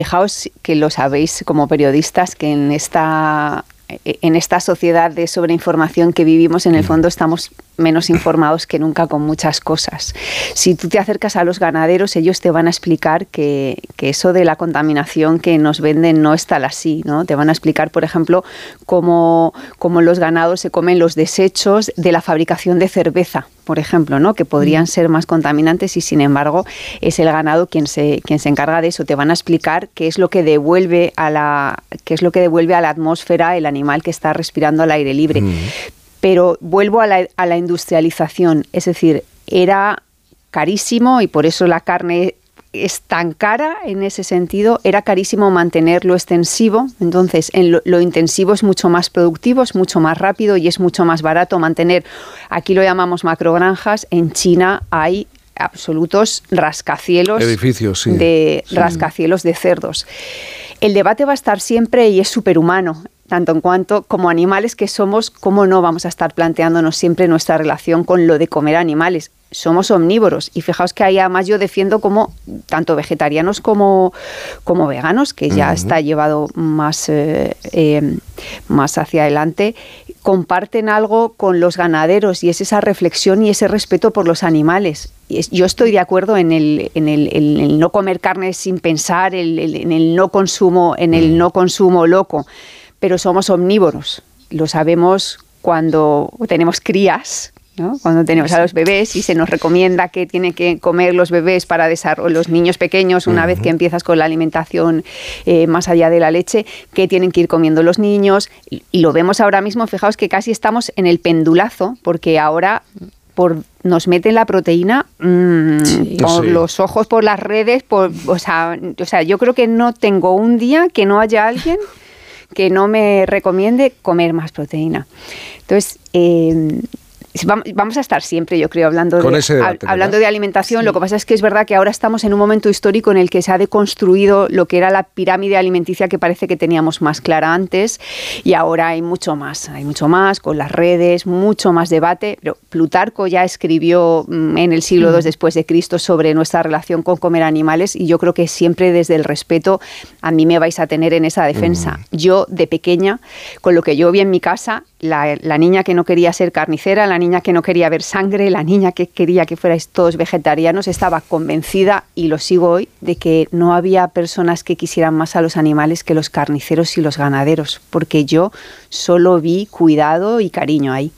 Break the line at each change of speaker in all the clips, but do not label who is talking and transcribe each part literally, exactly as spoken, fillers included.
Fijaos que lo sabéis como periodistas, que en esta, en esta sociedad de sobreinformación que vivimos, en el fondo estamos menos informados que nunca con muchas cosas. Si tú te acercas a los ganaderos, ellos te van a explicar que, que eso de la contaminación que nos venden no es tal así, ¿no? Te van a explicar, por ejemplo, cómo, cómo los ganados se comen los desechos de la fabricación de cerveza, por ejemplo, ¿no? Que podrían ser más contaminantes y, sin embargo, es el ganado quien se, quien se encarga de eso. Te van a explicar qué es lo que devuelve a la, qué es lo que devuelve a la atmósfera el animal que está respirando al aire libre. Mm. Pero vuelvo a la, a la industrialización, es decir, era carísimo y por eso la carne es tan cara en ese sentido, era carísimo mantenerlo extensivo, entonces en lo, lo intensivo es mucho más productivo, es mucho más rápido y es mucho más barato mantener, aquí lo llamamos macrogranjas, en China hay absolutos rascacielos,
edificios, sí.
de
sí.
rascacielos de cerdos. El debate va a estar siempre y es superhumano, tanto en cuanto como animales que somos, cómo no vamos a estar planteándonos siempre nuestra relación con lo de comer animales. Somos omnívoros y fijaos que ahí además yo defiendo como tanto vegetarianos como, como veganos, que ya uh-huh. está llevado más, eh, eh, más hacia adelante, comparten algo con los ganaderos y es esa reflexión y ese respeto por los animales. Yo estoy de acuerdo en el, en el, en el no comer carne sin pensar, el, el, en el no consumo, en el no consumo loco, pero somos omnívoros. Lo sabemos cuando tenemos crías, ¿no? Cuando tenemos a los bebés y se nos recomienda que tienen que comer los bebés para desarrollar los niños pequeños una uh-huh. vez que empiezas con la alimentación eh, más allá de la leche, que tienen que ir comiendo los niños y, y lo vemos ahora mismo. Fijaos que casi estamos en el pendulazo porque ahora por nos meten la proteína mmm, sí, por sí. los ojos, por las redes, por, o sea, o sea, yo creo que no tengo un día que no haya alguien que no me recomiende comer más proteína. Entonces, eh, vamos a estar siempre, yo creo, hablando, de, debate, hablando de alimentación. Sí. Lo que pasa es que es verdad que ahora estamos en un momento histórico en el que se ha deconstruido lo que era la pirámide alimenticia que parece que teníamos más clara antes y ahora hay mucho más, hay mucho más con las redes, mucho más debate. Pero Plutarco ya escribió en el siglo segundo mm. después de Cristo sobre nuestra relación con comer animales y yo creo que siempre desde el respeto a mí me vais a tener en esa defensa. Mm. Yo, de pequeña, con lo que yo vi en mi casa, la, la niña que no quería ser carnicera, la niña que no quería ver sangre, la niña que quería que fuerais todos vegetarianos, estaba convencida, y lo sigo hoy, de que no había personas que quisieran más a los animales que los carniceros y los ganaderos, porque yo solo vi cuidado y cariño ahí.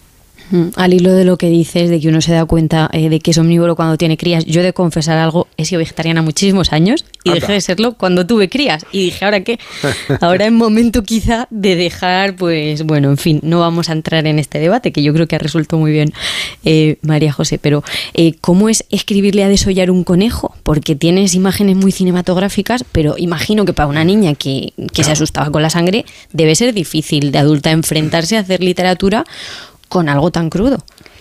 Al hilo de lo que dices, de que uno se da cuenta eh, de que es omnívoro cuando tiene crías, yo he de confesar algo, he sido vegetariana muchísimos años y Anda. dejé de serlo cuando tuve crías. Y dije, ¿ahora qué? Ahora es momento quizá de dejar, pues bueno, en fin, no vamos a entrar en este debate, que yo creo que ha resuelto muy bien eh, María José, pero eh, ¿cómo es escribirle a desollar un conejo? Porque tienes imágenes muy cinematográficas, pero imagino que para una niña que, que claro. se asustaba con la sangre, debe ser difícil de adulta enfrentarse a hacer literatura con algo tan crudo.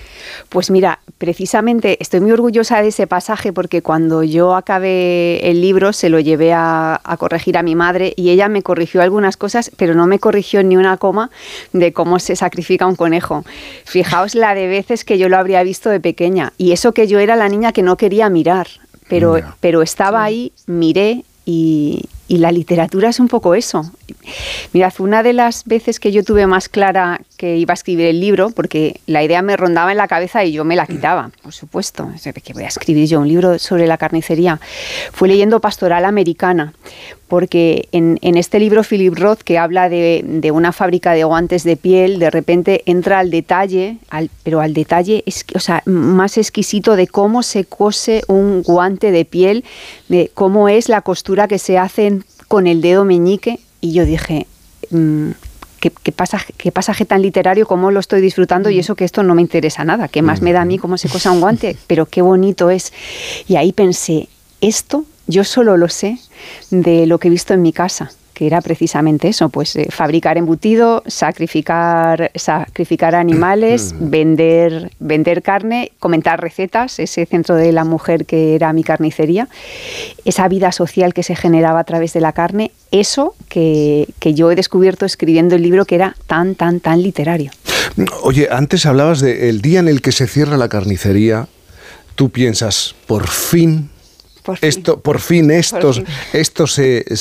Pues mira, precisamente estoy muy orgullosa de ese pasaje porque cuando yo acabé el libro se lo llevé a, a corregir a mi madre y ella me corrigió algunas cosas, pero no me corrigió ni una coma de cómo se sacrifica un conejo. Fijaos la de veces que yo lo habría visto de pequeña y eso que yo era la niña que no quería mirar, pero, yeah. pero estaba sí. ahí, miré y... Y la literatura es un poco eso. Mirad, una de las veces que yo tuve más clara que iba a escribir el libro, porque la idea me rondaba en la cabeza y yo me la quitaba, por supuesto, que voy a escribir yo un libro sobre la carnicería, fue leyendo Pastoral Americana, porque en, en este libro Philip Roth, que habla de, de una fábrica de guantes de piel, de repente entra al detalle, al, pero al detalle es, o sea, más exquisito de cómo se cose un guante de piel, de cómo es la costura que se hace en con el dedo meñique, y yo dije, mmm, ¿qué, qué, pasaje, qué pasaje tan literario, cómo lo estoy disfrutando, y eso que esto no me interesa nada, ¿qué más me da a mí cómo se cosa un guante? Pero qué bonito es. Y ahí pensé, esto yo solo lo sé de lo que he visto en mi casa, que era precisamente eso, pues eh, fabricar embutido, sacrificar, sacrificar animales, vender, vender carne, comentar recetas, ese centro de la mujer que era mi carnicería, esa vida social que se generaba a través de la carne, eso que, que yo he descubierto escribiendo el libro que era tan, tan, tan literario.
Oye, antes hablabas del día en el que se cierra la carnicería, tú piensas, por fin Por fin. Esto, por fin, estos,
por fin.
esto se,